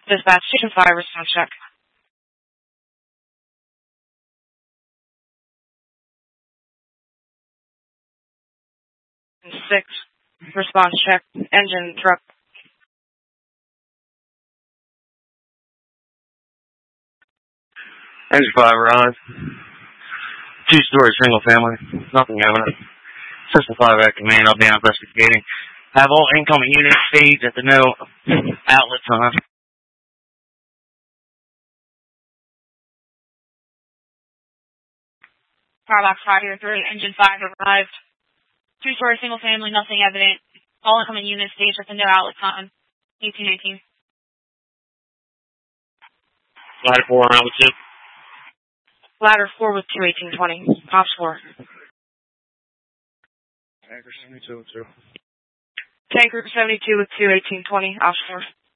Dispatch, Station 5, response check. And 6, response check. Engine, truck. Engine 5, arrive. 2-story single family. Nothing evident. System 5 at command. I'll be investigating. Have all incoming units staged at the no outlet time. Firebox 5 here, 3, Engine 5 arrived. 2-story single family, nothing evident. All incoming units staged at the no outlet time. 1818. Ladder 4 on outlet 2. Ladder 4 with 21820. Ops 4. Anchor 72 with 2. Tanker 72 with 21820. Ops 4.